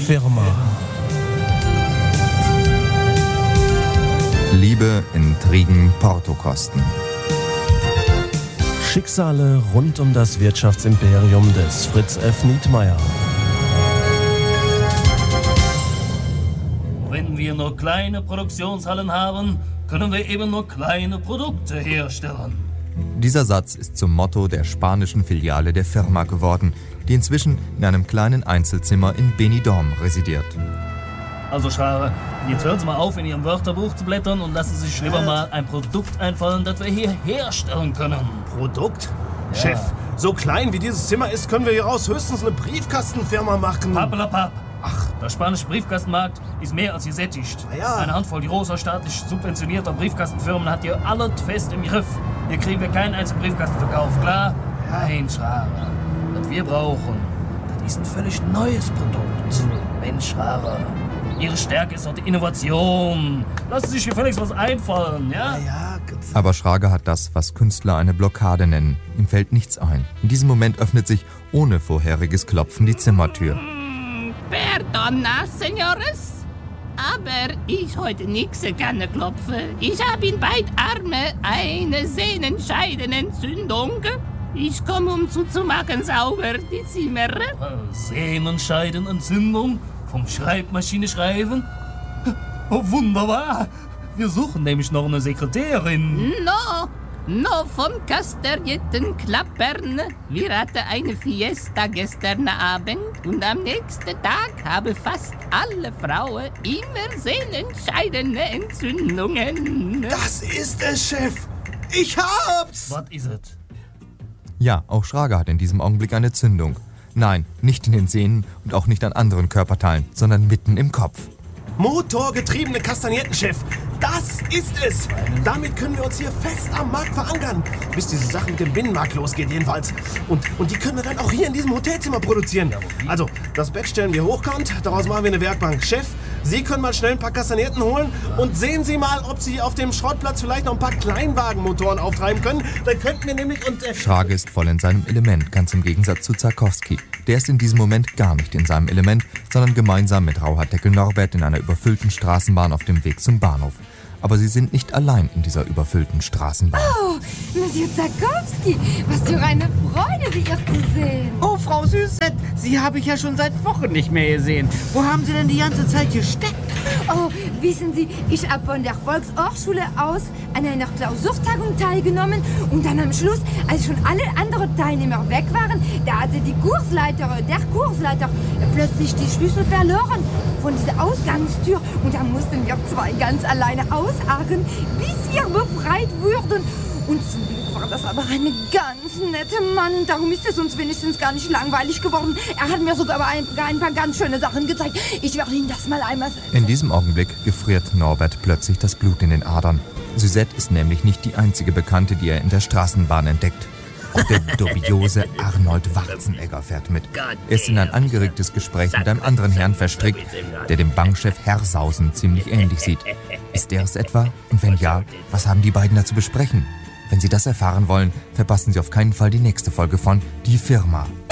Firma. Liebe, Intrigen, Portokosten. Schicksale rund um das Wirtschaftsimperium des Fritz F. Nietmeyer. Wenn wir nur kleine Produktionshallen haben, können wir eben nur kleine Produkte herstellen. Dieser Satz ist zum Motto der spanischen Filiale der Firma geworden, die inzwischen in einem kleinen Einzelzimmer in Benidorm residiert. Also Schrabe, jetzt hören Sie mal auf, in Ihrem Wörterbuch zu blättern und lassen Sie sich lieber mal ein Produkt einfallen, das wir hier herstellen können. Produkt? Ja. Chef, so klein wie dieses Zimmer ist, können wir hieraus höchstens eine Briefkastenfirma machen. Pappelapapp. Ach, der spanische Briefkastenmarkt ist mehr als gesättigt. Ja. Eine Handvoll großer staatlich subventionierter Briefkastenfirmen hat hier alles fest im Griff. Hier kriegen wir keinen einzigen Briefkastenverkauf, klar? Nein, Schrabe. Was wir brauchen, das ist ein völlig neues Produkt. Mensch, Schrabe, Ihre Stärke ist doch die Innovation. Lassen Sie sich gefälligst was einfallen, ja? Ja, Aber Schrage hat das, was Künstler eine Blockade nennen. Ihm fällt nichts ein. In diesem Moment öffnet sich ohne vorheriges Klopfen die Zimmertür. Perdona, Senores. Aber ich heute nix gerne klopfe. Ich habe in beid Arme eine Sehnenscheidenentzündung. Ich komme, um zuzumachen sauber die Zimmer. Sehnenscheidenentzündung? Vom Schreibmaschine schreiben? Oh, wunderbar. Wir suchen nämlich noch eine Sekretärin. No vom kasterierten Klappern. Wir hatten eine Fiesta gestern Abend und am nächsten Tag haben fast alle Frauen immer sehnenscheidende Entzündungen. das ist es, Chef. Ich hab's. Was ist es? Ja, auch Schrage hat in diesem Augenblick eine Zündung. Nein, nicht in den Sehnen und auch nicht an anderen Körperteilen, sondern mitten im Kopf. Motorgetriebene Kastagnetten, Chef. Das ist es. Damit können wir uns hier fest am Markt verankern. Bis diese Sache mit dem Binnenmarkt losgeht jedenfalls. Und die können wir dann auch hier in diesem Hotelzimmer produzieren. Also, das Bett stellen wir hochkant, daraus machen wir eine Werkbank. Chef, Sie können mal schnell ein paar Kastagnetten holen und sehen Sie mal, ob Sie auf dem Schrottplatz vielleicht noch ein paar Kleinwagenmotoren auftreiben können. Dann könnten wir nämlich... Schrage ist voll in seinem Element, ganz im Gegensatz zu Zarkowski. Der ist in diesem Moment gar nicht in seinem Element, sondern gemeinsam mit Rauhardeckel Norbert in einer überfüllten Straßenbahn auf dem Weg zum Bahnhof. Aber sie sind nicht allein in dieser überfüllten Straßenbahn. Oh, Monsieur Zarkowski, was für eine Freude, Sie hier zu sehen. Oh, Frau Süßet, Sie habe ich ja schon seit Wochen nicht mehr gesehen. Wo haben Sie denn die ganze Zeit gesteckt? Oh, wissen Sie, ich habe von der Volkshochschule aus an einer Klausurtagung teilgenommen und dann am Schluss, als schon alle anderen Teilnehmer weg waren, da hatte der Kursleiter plötzlich die Schlüssel verloren von dieser Ausgangstür und da mussten wir zwei ganz alleine ausharren, bis wir befreit wurden. Und zum Glück war das aber ein ganz netter Mann. Darum ist es uns wenigstens gar nicht langweilig geworden. Er hat mir sogar ein paar ganz schöne Sachen gezeigt. Ich werde Ihnen das mal einmal sagen. In diesem Augenblick gefriert Norbert plötzlich das Blut in den Adern. Suzette ist nämlich nicht die einzige Bekannte, die er in der Straßenbahn entdeckt. Auch der dubiose Arnold Warzenegger fährt mit. Er ist in ein angeregtes Gespräch mit einem anderen Herrn verstrickt, der dem Bankchef Hersausen ziemlich ähnlich sieht. Ist er es etwa? Und wenn ja, was haben die beiden da zu besprechen? Wenn Sie das erfahren wollen, verpassen Sie auf keinen Fall die nächste Folge von Die Firma.